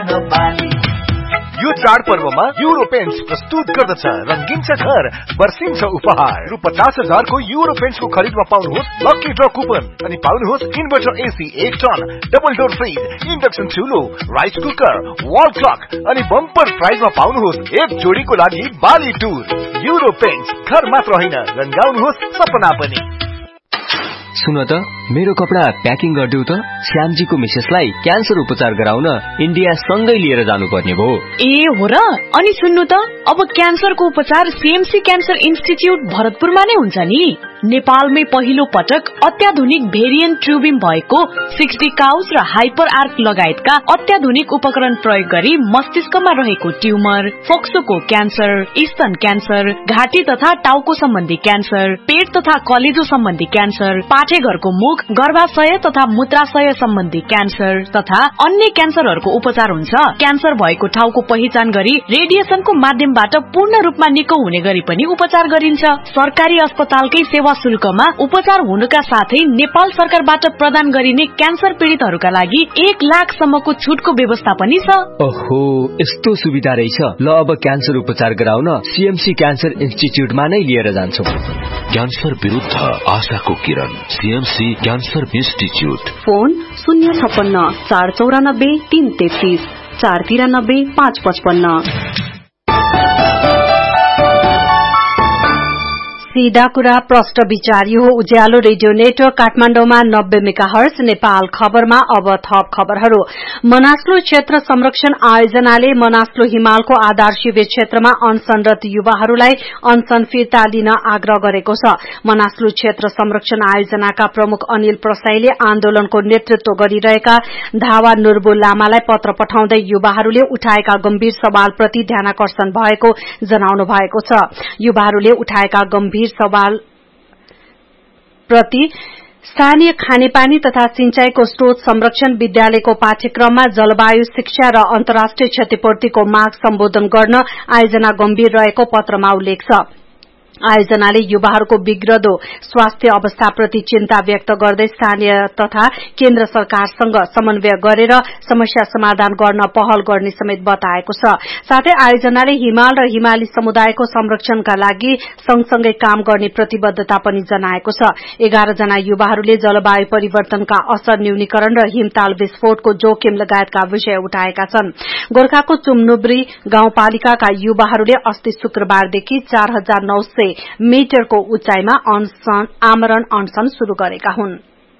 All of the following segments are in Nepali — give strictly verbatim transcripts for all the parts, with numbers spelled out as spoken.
यो चाडपर्वमा युरो पेन्ट्स प्रस्तुत गर्दछ रंगीन छ घर बर्सिन्छ उपहार रु पचास हजार को युरो पेन्ट्स को खरीदमा पाउनुहोस् लकी ड्र कुपन अनि पाउनुहोस् इन्भर्टर एसी एक ton double door fridge induction चुलो rice cooker wall clock अनि बम्पर प्राइजमा पाउनुहोस् एक जोडीको लागि बाली टुर युरो पेन्ट्स घर मात्र होइन रंगाउनुहोस् सपना पनि। सुन त मेरो कपडा प्याकिङ गर्दिउ त श्यामजीको मिसेसलाई क्यान्सर उपचार गराउन इन्डिया सँगै लिएर जानुपर्ने भो। ए हो र? अनि सुन्नु त अब क्यान्सरको उपचार सीएमसी क्यान्सर इन्स्टिट्युट भरतपुरमा नै हुन्छ नि। नेपालमै पहिलो पटक अत्याधुनिक भेरिएन्ट ट्युबिम भएको सिक्सटी काउस र हाइपर आर्क लगायतका अत्याधुनिक उपकरण प्रयोग गरी मस्तिष्कमा रहेको ट्युमर, फोक्सोको क्यान्सर, स्तन क्यान्सर, घाँटी तथा टाउको सम्बन्धी क्यान्सर, पेट तथा कलेजो सम्बन्धी क्यान्सर, पाठेघरको मुख, गर्भाशय तथा मूत्राशय सम्बन्धी क्यान्सर तथा अन्य क्यान्सरहरूको उपचार हुन्छ। क्यान्सर भएको ठाउँको पहिचान गरी रेडिएसनको माध्यमबाट पूर्ण रूपमा निको हुने गरी पनि उपचार गरिन्छ। सरकारी अस्पतालकै सेवा शुल्कमा उपचार हुनुका साथै नेपाल सरकारबाट प्रदान गरिने क्यान्सर पीड़ितहरूका लागि एक लाख सम्मको छुटको व्यवस्था पनि छ। ओहो, यस्तो सुविधा रहेछ। ल अब क्यान्सर उपचार गराउन सीएमसी क्यान्सर इन्स्टिट्युटमा नै लिएर जान्छौं। क्यान्सर विरुद्ध आशाको किरण सीएमसी क्यान्सर इन्स्टिट्युट। फोन शून्य छप्पन्न चार चौरानब्बे तीन तेत्तीस चार तिरानब्बे पाँच पचपन्न। सीधा कुरा प्रष्ट विचार। हो उज्यालो रेडियो नेटवर्क काठमाडौँमा नब्बे मेगाहर्ज। नेपाल खबरमा अब थप खबरहरू। मनास्लु क्षेत्र संरक्षण आयोजनाले मनास्लु हिमालको आधार शिविर क्षेत्रमा अनसनरत युवाहरूलाई अनसन फिर्ता लिन आग्रह गरेको छ। मनास्लु क्षेत्र संरक्षण आयोजनाका प्रमुख अनिल प्रसाईले आन्दोलनको नेतृत्व गरिरहेका धावा नुर्बु लामालाई पत्र पठाउँदै युवाहरूले उठाएका गम्भीर सवालप्रति ध्यानाकर्षण भएको जनाउनु भएको छ। युवाहरूले उठाएका गम्भीर सवाल प्रति स्थानीय खानेपानी तथा सिंचाईको स्रोत संरक्षण, विद्यालयको पाठ्यक्रममा जलवायु शिक्षा र अन्तर्राष्ट्रिय क्षतिपूर्तिको माग सम्बोधन गर्न आयोजना गम्भीर रहेको पत्रमा उल्लेख छ। आयोजनाले युवाहरूको बिग्रदो स्वास्थ्य अवस्थाप्रति चिन्ता व्यक्त गर्दै स्थानीय तथा केन्द्र सरकारसँग समन्वय गरेर समस्या समाधान गर्न पहल गर्ने समेत बताएको छ। साथै आयोजनाले हिमाल र हिमाली समुदायको संरक्षणका लागि सँगसँगै काम गर्ने प्रतिबद्धता पनि जनाएको छ। एघार जना युवाहरूले जलवायु परिवर्तनका असर, न्यूनीकरण र हिमताल विस्फोटको जोखिम लगायतका विषय उठाएका छन्। गोर्खाको चुम्नुब्री गाउँपालिकाका युवाहरूले अस्ति शुक्रबारदेखि चार हजार नौ सय मिटरको उचाइमा अनसन आमरण अनसन शुरू गरेका हुन्।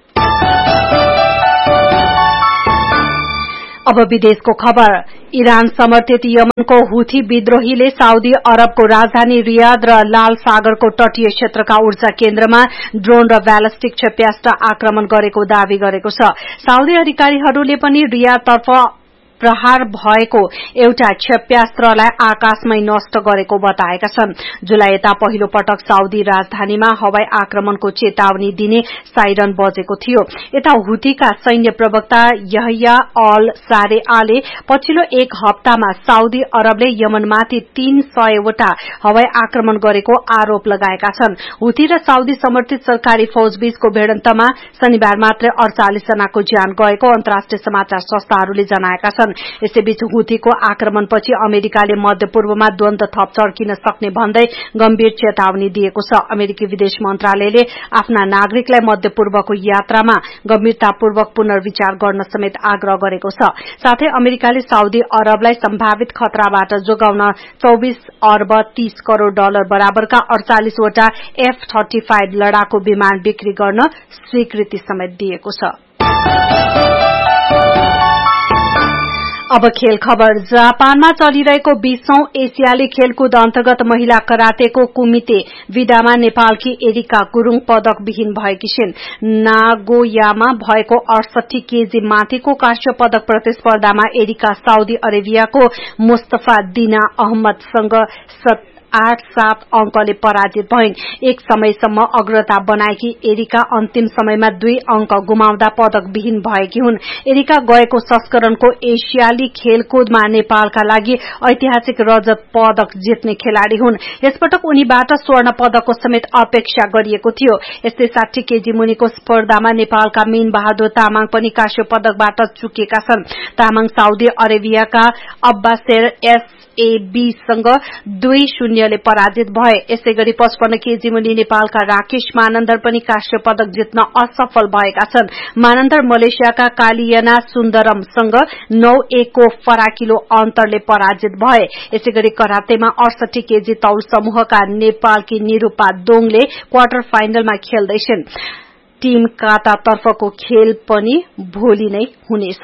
अब विदेशको खबर। इरान समर्थित यमनको हुथी विद्रोहीले साउदी अरबको राजधानी रियाद र लाल सागरको तटीय क्षेत्रका ऊर्जा केन्द्रमा ड्रोन र ब्यालिस्टिक क्षेप्यास्त्र आक्रमण गरेको दावी गरेको छ। साउदी अधिकारीहरूले पनि रियादतर्फ प्रहार भएको एउटा क्षेप्यास्त्रलाई आकाशमै नष्ट गरेको बताएका छन्। जुलाईता पहिलो पटक साउदी राजधानीमा हवाई आक्रमणको चेतावनी दिने साइरन बजेको थियो। यता हुथीका सैन्य प्रवक्ता यहया अल सारेआले पछिल्लो एक हप्तामा साउदी अरबले यमनमाथि तीन सयवटा हवाई आक्रमण गरेको आरोप लगाएका छन्। हुथी र साउदी समर्थित सरकारी फौज बीचको भिडन्तमा शनिबार मात्रै अड़चालिस जनाको ज्यान गएको अन्तर्राष्ट्रिय समाचार संस्थाहरूले जनाएका छन्। यसैबीच हुथीको आक्रमणपछि अमेरिकाले मध्यपूर्वमा द्वन्द्व थप चर्किन सक्ने भन्दै गम्भीर चेतावनी दिएको छ। अमेरिकी विदेश मन्त्रालयले आफ्ना नागरिकलाई मध्यपूर्वको यात्रामा गम्भीरतापूर्वक पुनर्विचार गर्न समेत आग्रह गरेको छ। साथै अमेरिकाले साउदी अरबलाई सम्भावित खतराबाट जोगाउन चौबिस अर्ब तीस crore dollar बराबरका अड़चालिसवटा F thirty five लड़ाकू विमान बिक्री गर्न स्वीकृति समेत दिएको छ। अब खेल खबर। जापानमा चलिरहेको बीसौं एसियाली खेलकुद अन्तर्गत महिला करातेको कुमिते विधामा नेपालकी एरिका गुरूङ पदक विहीन भएकी छिन्। नागोयामा भएको अडसठी केजी माथिको काँस्य पदक प्रतिस्पर्धामा एरिका साउदी अरेबियाको मुस्तफा दिना अहमदसँग आठ सात अंकले पराजित भइन्। एक समयसम्म अग्रता बनाएकी एरिका अन्तिम समयमा दुई अंक गुमाउँदा पदक विहीन भएकी हुन्। एरिका गएको संस्करणको एसियाली खेलकुदमा नेपालका लागि ऐतिहासिक रजत पदक जित्ने खेलाड़ी हुन्। यसपटक उनीबाट स्वर्ण पदकको समेत अपेक्षा गरिएको थियो। यस्तै साठी केजी मुनिको स्पर्धामा नेपालका मीन बहादुर तामाङ पनि काँस्य पदकबाट चुकेका छन्। तामाङ साउदी अरेबियाका अब्बासेर एसएबी सँग दुई शून्यले पराजित भए। यसै गरी पचपन्न केजी मुनि नेपालका राकेश मानन्दर पनि काँस्य पदक जित्न असफल भएका छन्। मानन्दर मलेसियाका कालियना सुन्दरमसँग नौ एकको फराकिलो अन्तरले पराजित भए। यसै गरी करातेमा अडसठी केजी तौल समूहका नेपालकी निरूपा दोङले क्वार्टर फाइनलमा खेल्दैछन्। टीम काता तर्फको खेल पनि भोलि नै हुनेछ।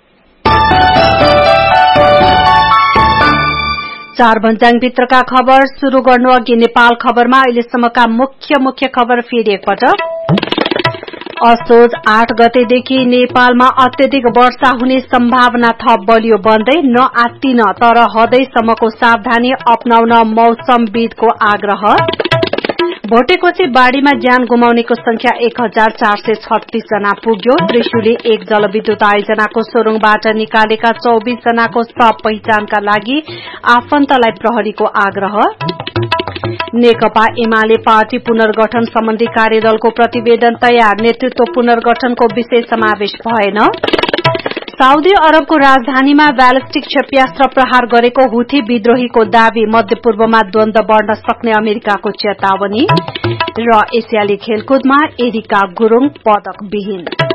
चार भन्ज्याङ भित्रका खबर शुरू गर्नु अघि नेपाल खबरमा अहिलेसम्मका मुख्य मुख्य खबर फेरि एकपटक। असोज आठ गतेदेखि नेपालमा अत्यधिक वर्षा हुने सम्भावना थप बलियो बन्दै नआत्तिन तर हदैसम्मको सावधानी अपनाउन मौसमविदको आग्रह। भोटेकोशी बाढ़ीमा ज्यान गुमाउनेको संख्या एक हजार चार सय छत्तीस जना पुग्यो। त्रिशुली एक जलविद्युत आयोजनाको सोरुङबाट निकालेका चौबीस जनाको शव पहिचानका लागि आफन्तलाई प्रहरीको आग्रह। नेकपा एमाले पार्टी पुनर्गठन सम्बन्धी कार्यदलको प्रतिवेदन तयार, नेतृत्व पुनर्गठनको विषय समावेश भएन। साउदी अरबको राजधानीमा ब्यालिस्टिक क्षेप्यास्त्र प्रहार गरेको हुथी विद्रोहीको दावी, मध्यपूर्वमा द्वन्द्व बढ़न सक्ने अमेरिकाको चेतावनी। र एसियाली खेलकुदमा एरिका गुरुङ पदक विहीन।